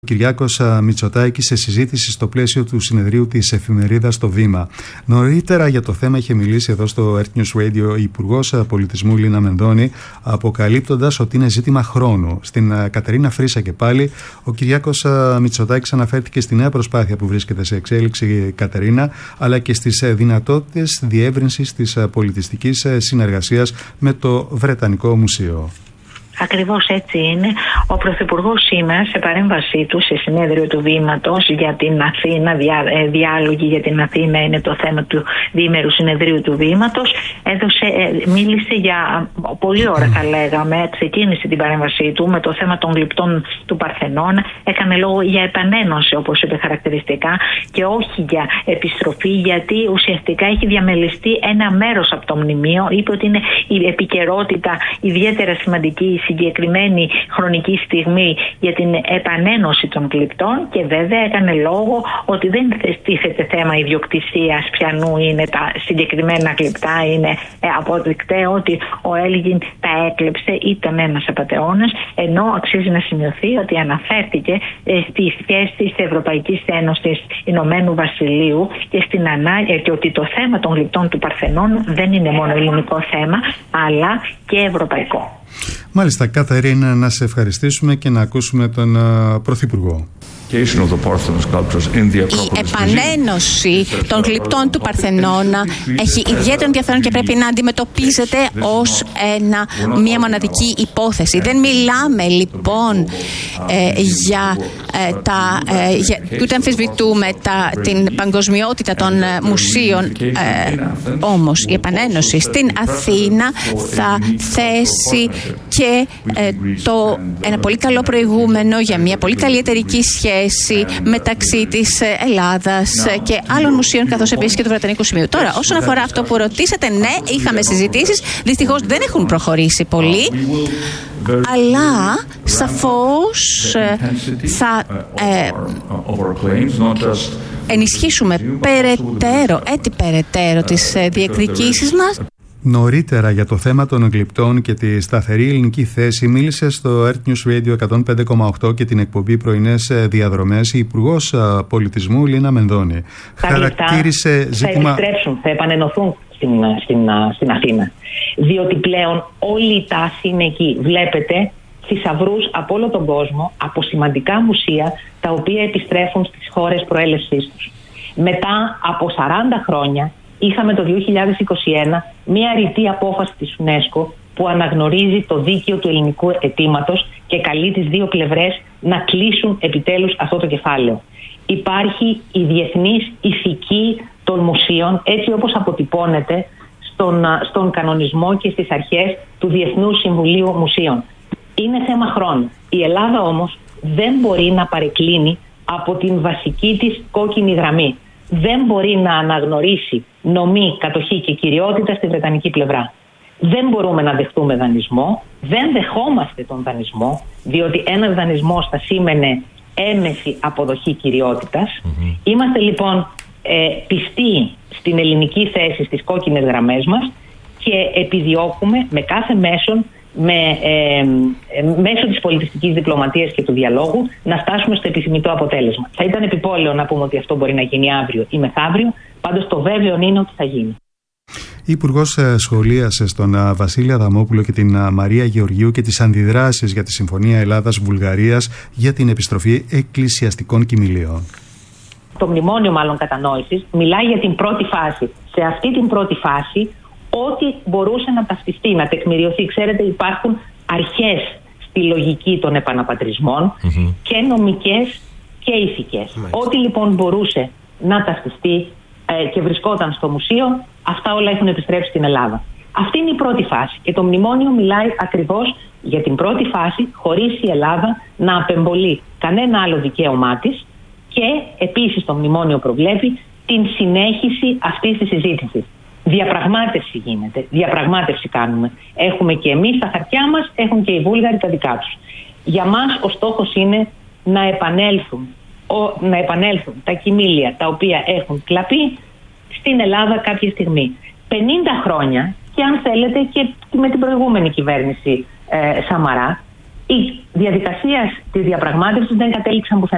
Κυριάκος Μητσοτάκης σε συζήτηση στο πλαίσιο του συνεδρίου της εφημερίδας Το Βήμα. Νωρίτερα για το θέμα είχε μιλήσει εδώ στο Earth News Radio η Υπουργός Πολιτισμού Λίνα Μενδώνη, αποκαλύπτοντας ότι είναι ζήτημα χρόνου. Στην Κατερίνα Φρύσα και πάλι, ο Κυριάκος Μητσοτάκης αναφέρθηκε στη νέα προσπάθεια που βρίσκεται σε εξέλιξη η Κατερίνα, αλλά και στις δυνατότητες διεύρυνσης της πολιτιστικής συνεργασίας με το Βρετανικό Μουσείο. Ακριβώς έτσι είναι. Ο Πρωθυπουργός σήμερα, σε παρέμβασή του σε συνέδριο του Βήματος για την Αθήνα, διάλογοι για την Αθήνα είναι το θέμα του διήμερου συνεδρίου του Βήματος, μίλησε για πολλή ώρα, θα λέγαμε, ξεκίνησε την παρέμβασή του με το θέμα των γλυπτών του Παρθενώνα, έκανε λόγο για επανένωση, όπως είπε χαρακτηριστικά, και όχι για επιστροφή, γιατί ουσιαστικά έχει διαμελιστεί ένα μέρος από το μνημείο. Είπε ότι είναι η επικαιρότητα ιδιαίτερα σημαντική, συγκεκριμένη χρονική στιγμή για την επανένωση των κλιπτών, και βέβαια έκανε λόγο ότι δεν τίθεται θέμα ιδιοκτησίας, ποιανού είναι τα συγκεκριμένα κλιπτά, είναι αποδεικτέ ότι ο Έλγιν τα έκλεψε, ήταν ένας απατεώνας, ενώ αξίζει να σημειωθεί ότι αναφέρθηκε στη σχέση της Ευρωπαϊκής Ένωσης Ηνωμένου Βασιλείου και ότι το θέμα των κλιπτών του Παρθενών δεν είναι μόνο ελληνικό θέμα, αλλά και ευρωπαϊκό. Μάλιστα, Κατερίνα, να σε ευχαριστήσουμε και να ακούσουμε τον Πρωθυπουργό. Η επανένωση των γλυπτών του Παρθενώνα έχει ιδιαίτερο ενδιαφέρον και πρέπει να αντιμετωπίζεται ως μια μοναδική υπόθεση. Δεν μιλάμε λοιπόν ούτε αμφισβητούμε την παγκοσμιότητα των μουσείων, όμως η επανένωση στην Αθήνα θα θέσει και ένα πολύ καλό προηγούμενο για μια πολύ καλή εταιρική σχέση μεταξύ της Ελλάδας και άλλων μουσείων, καθώς επίσης και του Βρετανικού Σημείου. Τώρα, όσον αφορά αυτό που ρωτήσατε, ναι, είχαμε συζητήσεις, δυστυχώς δεν έχουν προχωρήσει πολύ, αλλά σαφώς θα ενισχύσουμε περαιτέρω τις διεκδικήσεις μας. Νωρίτερα για το θέμα των γλυπτών και τη σταθερή ελληνική θέση μίλησε στο Earth News Radio 105,8 και την εκπομπή Πρωινές Διαδρομές η Υπουργός Πολιτισμού Λίνα Μενδώνη. Χαρακτήρισε ζήτημα... θα επανενωθούν στην Αθήνα, διότι πλέον όλη η τάση είναι εκεί. Βλέπετε θησαυρούς από όλο τον κόσμο, από σημαντικά μουσεία τα οποία επιστρέφουν στις χώρες προέλευσής τους. Μετά από 40 χρόνια είχαμε το 2021 μία ρητή απόφαση της UNESCO που αναγνωρίζει το δίκαιο του ελληνικού αιτήματος και καλεί τις δύο πλευρές να κλείσουν επιτέλους αυτό το κεφάλαιο. Υπάρχει η διεθνής ηθική των μουσείων, έτσι όπως αποτυπώνεται στον κανονισμό και στις αρχές του Διεθνούς Συμβουλίου Μουσείων. Είναι θέμα χρόνου. Η Ελλάδα όμως δεν μπορεί να παρεκκλίνει από την βασική της κόκκινη γραμμή. Δεν μπορεί να αναγνωρίσει νομή, κατοχή και κυριότητα στη βρετανική πλευρά. Δεν μπορούμε να δεχτούμε δανεισμό, δεν δεχόμαστε τον δανεισμό, διότι ένας δανεισμός θα σήμαινε έμεση αποδοχή κυριότητας. Είμαστε λοιπόν πιστοί στην ελληνική θέση, στις κόκκινες γραμμές μας, και επιδιώκουμε με κάθε μέσον, μέσω της πολιτιστικής διπλωματίας και του διαλόγου, να φτάσουμε στο επιθυμητό αποτέλεσμα. Θα ήταν επιπόλαιο να πούμε ότι αυτό μπορεί να γίνει αύριο ή μεθαύριο, πάντως το βέβαιο είναι ότι θα γίνει. Η Υπουργός σχολίασε στον Βασίλη Αδαμόπουλο και την Μαρία Γεωργίου και τις αντιδράσεις για τη Συμφωνία Ελλάδας-Βουλγαρίας για την επιστροφή εκκλησιαστικών κοιμηλίων. Το μνημόνιο μάλλον κατανόησης μιλάει για την πρώτη φάση. Σε αυτή την πρώτη φάση ό,τι μπορούσε να ταυτιστεί, να τεκμηριωθεί. Ξέρετε, υπάρχουν αρχές στη λογική των επαναπατρισμών, και νομικές και ηθικές. Ό,τι λοιπόν μπορούσε να ταυτιστεί και βρισκόταν στο μουσείο, αυτά όλα έχουν επιστρέψει στην Ελλάδα. Αυτή είναι η πρώτη φάση και το μνημόνιο μιλάει ακριβώς για την πρώτη φάση, χωρίς η Ελλάδα να απεμπολεί κανένα άλλο δικαίωμά της, και επίσης το μνημόνιο προβλέπει την συνέχιση αυτής της συζήτησης. Διαπραγμάτευση γίνεται, διαπραγμάτευση κάνουμε. Έχουμε και εμείς τα χαρτιά μας, έχουν και οι Βούλγαροι τα δικά τους. Για μας ο στόχος είναι να επανέλθουν τα κοιμήλια τα οποία έχουν κλαπεί στην Ελλάδα κάποια στιγμή. 50 χρόνια, και αν θέλετε και με την προηγούμενη κυβέρνηση Σαμαρά, η διαδικασία της διαπραγμάτευσης δεν κατέληξαν πουθενά.